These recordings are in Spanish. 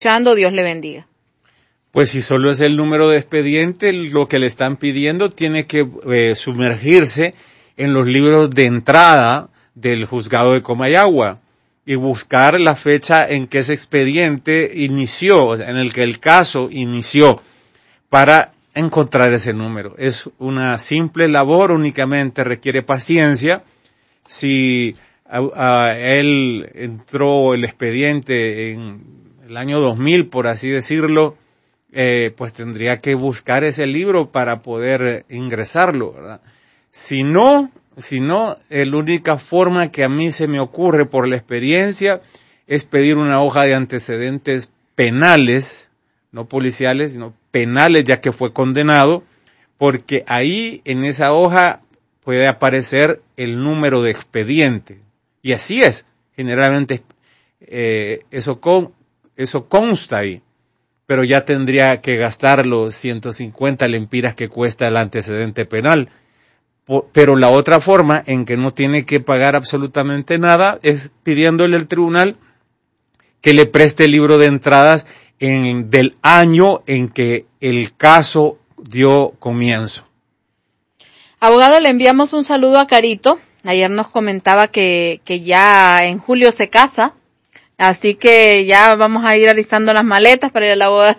Dios le bendiga. Pues si solo es el número de expediente, lo que le están pidiendo tiene que sumergirse en los libros de entrada del juzgado de Comayagua y buscar la fecha en que ese expediente inició, o sea, en el que el caso inició, para encontrar ese número. Es una simple labor, únicamente requiere paciencia. Si a él entró el expediente en el año 2000, por así decirlo, pues tendría que buscar ese libro para poder ingresarlo, ¿verdad? Si no, la única forma que a mí se me ocurre por la experiencia es pedir una hoja de antecedentes penales, no policiales, sino penales, ya que fue condenado, porque ahí en esa hoja puede aparecer el número de expediente. Y así es, generalmente eso consta ahí, pero ya tendría que gastar los 150 lempiras que cuesta el antecedente penal. Pero la otra forma en que no tiene que pagar absolutamente nada es pidiéndole al tribunal que le preste el libro de entradas del año en que el caso dio comienzo. Abogado, le enviamos un saludo a Carito. Ayer nos comentaba que ya en julio se casa, así que ya vamos a ir alistando las maletas para ir a la boda.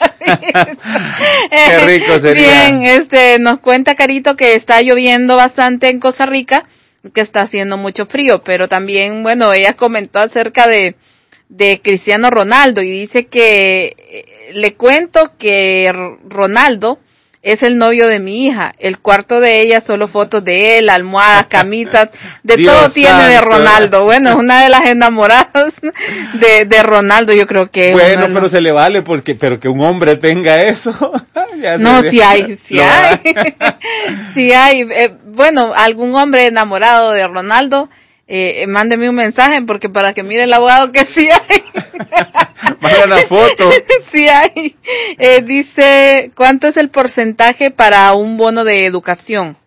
Qué rico sería. Bien, nos cuenta Carito que está lloviendo bastante en Costa Rica, que está haciendo mucho frío, pero también, bueno, ella comentó acerca de Cristiano Ronaldo y dice que le cuento que Ronaldo es el novio de mi hija. El cuarto de ella solo fotos de él, almohadas, camisas, de Dios todo tiene santo. de Ronaldo. Bueno, es una de las enamoradas de Ronaldo, yo creo que. Bueno, pero se le vale pero que un hombre tenga eso. No, sí hay. Sí hay. Bueno, algún hombre enamorado de Ronaldo, mándeme un mensaje porque para que mire el abogado que sí hay. Manda una foto. Sí hay. Dice, ¿cuánto es el porcentaje para un bono de educación?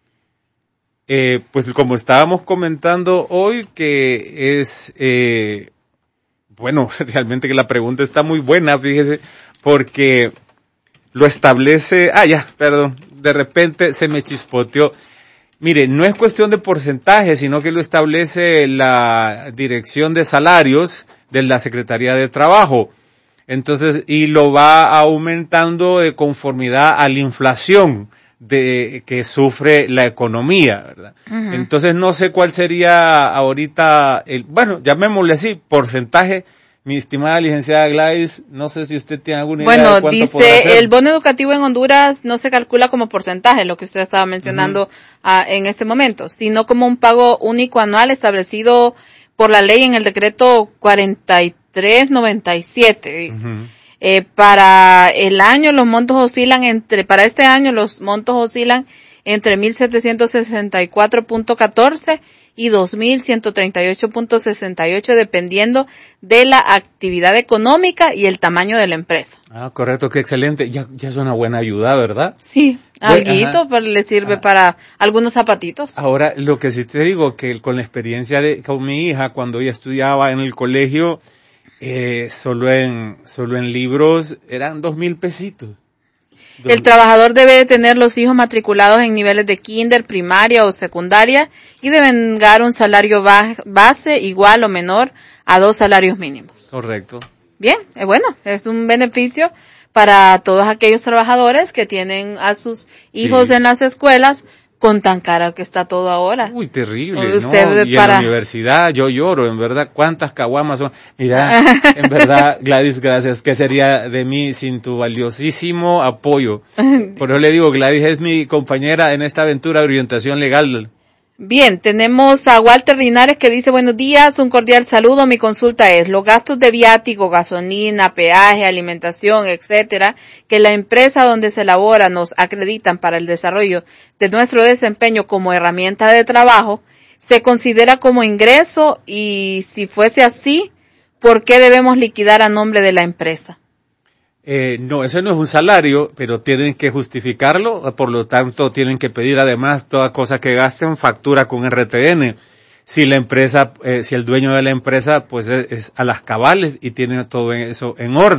Pues como estábamos comentando hoy, que es, bueno, realmente que la pregunta está muy buena, fíjese, porque lo establece, de repente se me chispoteó. Mire, no es cuestión de porcentaje, sino que lo establece la Dirección de Salarios de la Secretaría de Trabajo. Entonces, y lo va aumentando de conformidad a la inflación que sufre la economía, ¿verdad? Uh-huh. Entonces, no sé cuál sería ahorita llamémosle así, porcentaje. Mi estimada licenciada Gladys, no sé si usted tiene alguna idea de cuánto podrá ser. Bueno, dice, el bono educativo en Honduras no se calcula como porcentaje, lo que usted estaba mencionando en este momento, sino como un pago único anual establecido por la ley en el decreto 4397. Dice. Uh-huh. Para el año los montos oscilan entre 1.764.14 y 2.138.68 dependiendo de la actividad económica y el tamaño de la empresa. Ah, correcto, qué excelente. Ya es una buena ayuda, ¿verdad? Sí, alguito le sirve para algunos zapatitos. Ahora, lo que sí te digo, que con la experiencia con mi hija, cuando ella estudiaba en el colegio, solo en libros eran 2,000 pesitos. El trabajador debe de tener los hijos matriculados en niveles de kinder, primaria o secundaria y deben ganar un salario base igual o menor a 2 salarios mínimos. Correcto. Bien, bueno, es un beneficio para todos aquellos trabajadores que tienen a sus hijos en las escuelas con tan caro que está todo ahora. Uy, terrible, ¿no? Y en la universidad yo lloro, en verdad, cuántas caguamas son. Mira, en verdad, Gladys, gracias. ¿Qué sería de mí sin tu valiosísimo apoyo? Por eso le digo, Gladys es mi compañera en esta aventura de orientación legal. Bien, tenemos a Walter Linares que dice, buenos días, un cordial saludo. Mi consulta es, los gastos de viático, gasolina, peaje, alimentación, etcétera, que la empresa donde se elabora nos acreditan para el desarrollo de nuestro desempeño como herramienta de trabajo, ¿se considera como ingreso? Y si fuese así, ¿por qué debemos liquidar a nombre de la empresa? No, eso no es un salario, pero tienen que justificarlo, por lo tanto tienen que pedir además toda cosa que gasten factura con RTN. si la empresa, si el dueño de la empresa pues es a las cabales y tiene todo eso en orden.